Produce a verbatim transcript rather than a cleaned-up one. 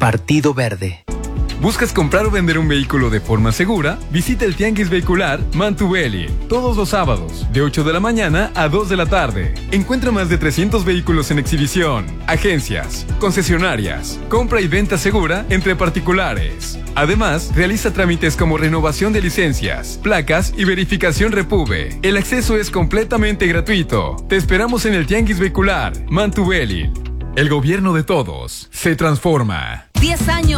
Partido Verde. ¿Buscas comprar o vender un vehículo de forma segura? Visita el Tianguis Vehicular Mantubeli todos los sábados, de ocho de la mañana a dos de la tarde. Encuentra más de trescientos vehículos en exhibición, agencias, concesionarias, compra y venta segura entre particulares. Además, realiza trámites como renovación de licencias, placas y verificación Repube. El acceso es completamente gratuito. Te esperamos en el Tianguis Vehicular Mantubeli. El gobierno de todos se transforma. diez años.